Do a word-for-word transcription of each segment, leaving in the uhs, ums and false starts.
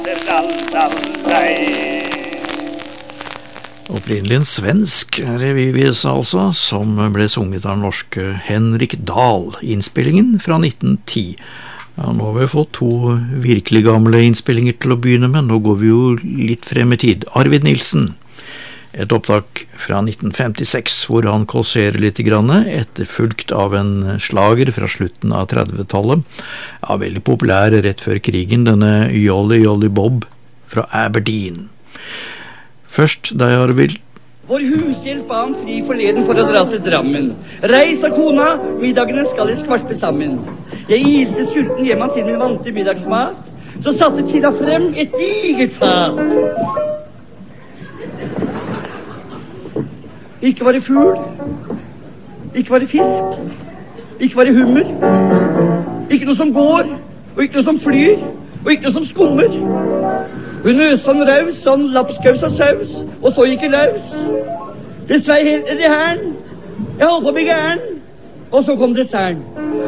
Opprinnelig en svensk revyvis altså, som ble sunget av norske Henrik Dahl, innspillingen fra nitten ti. Ja, nå har vi fått to virkelig gamle innspillinger til å begynne med, nå går vi jo litt frem i tid. Arvid Nilsen, et opptak fra nitten femtiseks, hvor han kåserer litt grann, etterfulgt av en slager fra slutten av trettitallet. Ja, veldig populær rett før krigen, denne Jolly Jolly Bob fra Aberdeen. Først deg, Arvid. Vår hushjelp ba ham fri forleden for å dra til Drammen. Reis av kona, middagene skal i skvarpe sammen. Jeg ilte sulten hjemme til min vante middagsmat, så satte Tilla frem et digert fat. Ikke var det fugl, ikke var det fisk, ikke var det hummer, ikke noe som går, og ikke noe som flyr, og ikke noe som skummer. Hun øste sånn raus, sånn lapskaus og saus, og så gikk det løs. Det svei helt ned i hæren, jeg holdt på å bli gæren, og så kom desserten.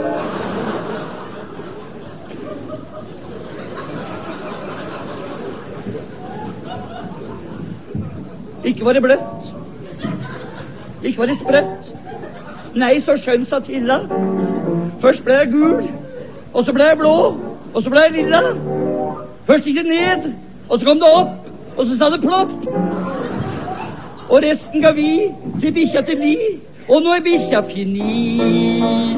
Ikke var det bløtt, ikke var det sprøtt. Nei, så skjønn, sa Tilla. Først ble jeg gul, og så ble jeg blå, og så ble jeg lilla. Først gikk det ned, og så kom det opp, og så sa det plopp. Og resten ga vi til bikkja til li, og nå er bikkja fini.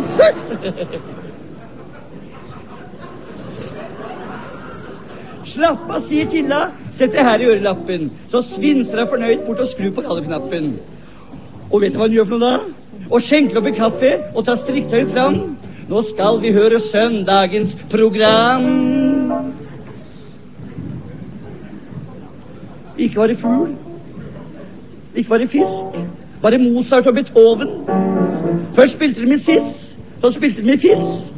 Slapp av, sier Tilla, sett det her i ørelappen, så svinser jeg fornøyd bort og skru på radioknappen. Og vet du hva han gjør for noe da? Og skjenker opp i kaffe og tar striktøy fram. Nå skal vi høre søndagens program. Ikke var det fugl, ikke var det fisk, var det Mozart og Beethoven. Først spilte de med Sis, så spilte de med Fiss.